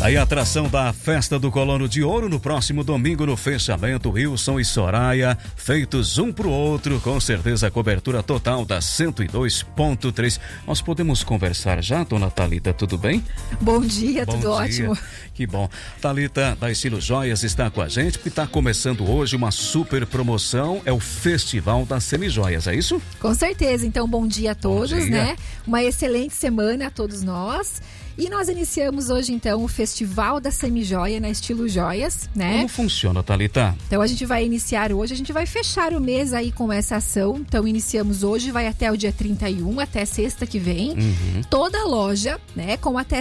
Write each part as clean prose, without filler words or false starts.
Aí a atração da Festa do Colono de Ouro no próximo domingo no fechamento, Wilson e Soraya, feitos um pro outro, com certeza a cobertura total da 102.3. Nós podemos conversar já, dona Thalita, tudo bem? Bom dia, Bom tudo dia. ótimo. Que bom. Thalita, da Estilo Joias, está com a gente, porque está começando hoje uma super promoção, é o Festival das Semijoias, é isso? Com certeza, então bom dia a todos, dia. né? Uma excelente semana a todos nós. E nós iniciamos hoje, então, o Festival da Semijoia na Estilo Joias, né? Como funciona, Thalita? Então, a gente vai iniciar hoje, a gente vai fechar o mês aí com essa ação. Então, iniciamos hoje, vai até o dia 31, até sexta que vem. Toda loja, né, com até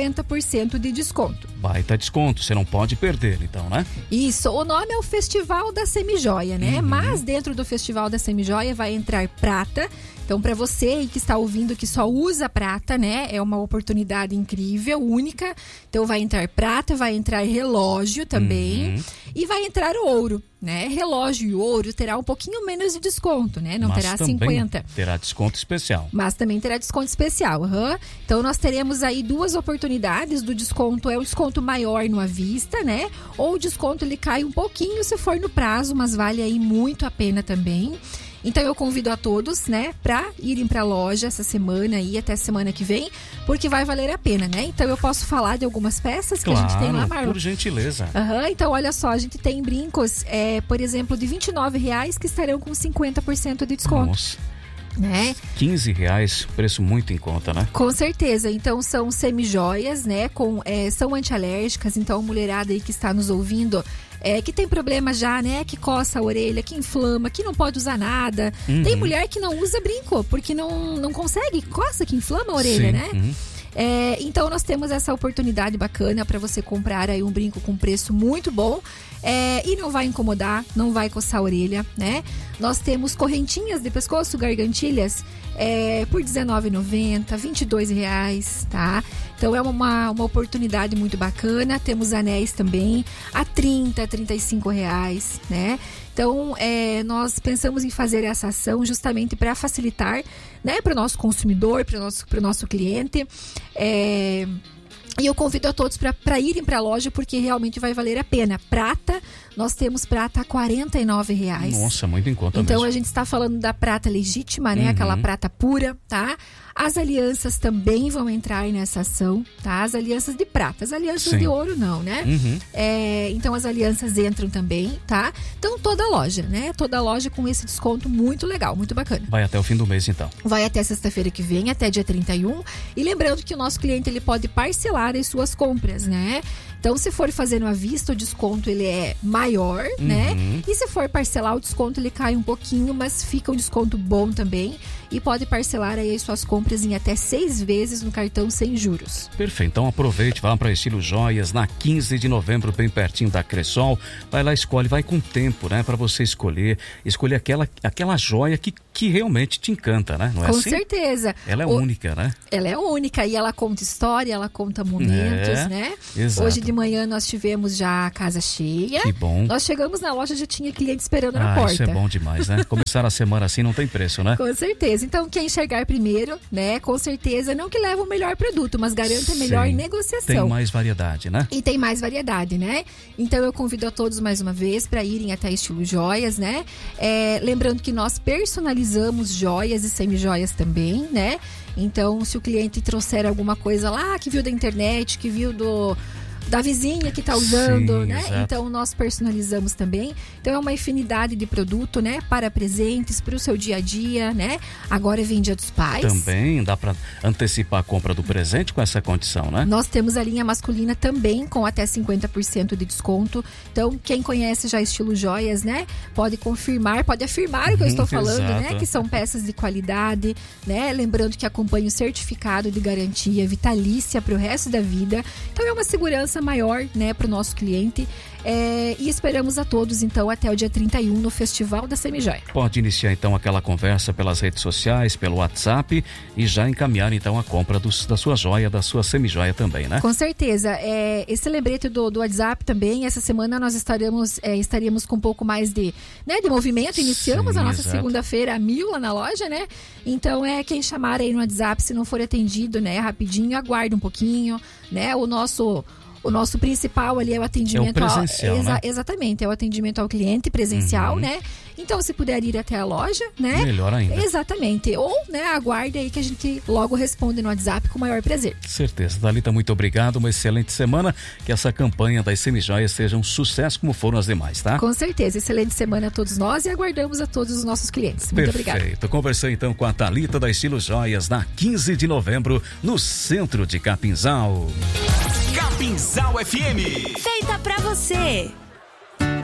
50% de desconto. Baita desconto, você não pode perder, então, né? Isso, o nome é o Festival da Semijoia, né? Mas dentro do Festival da Semijoia vai entrar prata. Então, para você que está ouvindo que só usa prata, né? É uma oportunidade incrível, única. Então, vai entrar prata, vai entrar relógio também. E vai entrar ouro, né? Relógio e ouro terá um pouquinho menos de desconto, né? Não terá 50. Terá desconto especial. Mas também terá desconto especial. Então, nós teremos aí duas oportunidades do desconto. É um desconto maior no à vista, né? Ou o desconto ele cai um pouquinho se for no prazo, mas vale aí muito a pena também. Então eu convido a todos, né, para irem para a loja essa semana e até semana que vem, porque vai valer a pena, né? Então eu posso falar de algumas peças que a gente tem lá, Marlon. Por gentileza. Então olha só, a gente tem brincos, por exemplo, de R$29 que estarão com 50% de desconto. Nossa. Né? R$15, preço muito em conta, né? Com certeza, então são semijoias, né? São antialérgicas, então a mulherada aí que está nos ouvindo, que tem problema já, né? Que coça a orelha, que inflama, que não pode usar nada. Tem mulher que não usa brinco, porque não consegue, coça, que inflama a orelha, né? Então nós temos essa oportunidade bacana para você comprar aí um brinco com preço muito bom. E não vai incomodar, não vai coçar a orelha, né? Nós temos correntinhas de pescoço, gargantilhas, por R$19,90, R$22, tá? Então é uma oportunidade muito bacana. Temos anéis também a R$30, R$35, né? Então, nós pensamos em fazer essa ação justamente para facilitar, né, para o nosso consumidor, para o nosso cliente. E eu convido a todos para irem para a loja, porque realmente vai valer a pena. Prata, nós temos prata a R$49. Nossa, muito em conta então mesmo. A gente está falando da prata legítima, né? Aquela prata pura, tá? As alianças também vão entrar nessa ação, tá? As alianças de prata, as alianças de ouro não, né? Então as alianças entram também, tá? Então toda a loja, né? Toda a loja com esse desconto muito legal, muito bacana. Vai até o fim do mês, então. Vai até sexta-feira que vem, até dia 31. E lembrando que o nosso cliente ele pode parcelar as suas compras, né? Então, se for fazendo à vista, o desconto ele é maior, né? E se for parcelar, o desconto ele cai um pouquinho, mas fica um desconto bom também. E pode parcelar aí as suas compras em até 6 vezes no cartão sem juros. Perfeito, então aproveite, vá para Estilo Joias na 15 de novembro, bem pertinho da Cressol. Vai lá, escolhe, vai com tempo, né? Para você escolher aquela joia que realmente te encanta, né? Não é com assim? certeza. Ela é única, né? Ela é única e ela conta história, ela conta momentos, né? Exato. Hoje de manhã nós tivemos já a casa cheia. Que bom. Nós chegamos na loja, já tinha cliente esperando na porta. Isso é bom demais, né? Começar a semana assim não tem preço, né? Com certeza. Então, quem enxergar primeiro, né? Com certeza, não que leva o melhor produto, mas garanta a melhor negociação. Tem mais variedade, né? E tem mais variedade, né? Então, eu convido a todos mais uma vez para irem até Estilo Joias, né? Lembrando que nós personalizamos joias e semijoias também, né? Então, se o cliente trouxer alguma coisa lá que viu da internet, que viu da vizinha que está usando, Sim, né? exato. Então nós personalizamos também. Então é uma infinidade de produto, né? Para presentes, para o seu dia a dia, né? Agora vem Dia dos Pais. Também dá para antecipar a compra do presente com essa condição, né? Nós temos a linha masculina também com até 50% de desconto. Então quem conhece já Estilo Joias, né? Pode afirmar o que eu estou falando, né? Que são peças de qualidade, né? Lembrando que acompanha o certificado de garantia vitalícia para o resto da vida. Então é uma segurança maior, né, para o nosso cliente. E esperamos a todos, então, até o dia 31 no Festival da Semijoia. Pode iniciar, então, aquela conversa pelas redes sociais, pelo WhatsApp e já encaminhar, então, a compra da sua joia, da sua semijoia também, né? Com certeza. Esse lembrete do WhatsApp também, essa semana nós estaríamos com um pouco mais de movimento. Iniciamos a nossa segunda-feira a 1000 lá na loja, né? Então, quem chamar aí no WhatsApp, se não for atendido, né, rapidinho, aguarde um pouquinho, né? O nosso O nosso principal ali é o atendimento presencial, né? Exatamente, é o atendimento ao cliente presencial, né? Então, se puder ir até a loja, né? Melhor ainda. Exatamente. Ou, né, aguarde aí que a gente logo responde no WhatsApp com o maior prazer. Certeza. Thalita, muito obrigado. Uma excelente semana. Que essa campanha das semijoias seja um sucesso como foram as demais, tá? Com certeza. Excelente semana a todos nós e aguardamos a todos os nossos clientes. Muito obrigada. Perfeito. Conversei então com a Thalita da Estilo Joias na 15 de novembro no centro de Capinzal. Capinzal FM. Feita pra você.